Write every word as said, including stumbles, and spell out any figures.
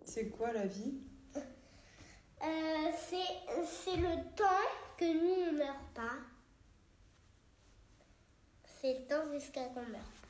C'est quoi la vie? euh, c'est, c'est le temps que nous, on ne meurt pas. C'est le temps jusqu'à qu'on meurt.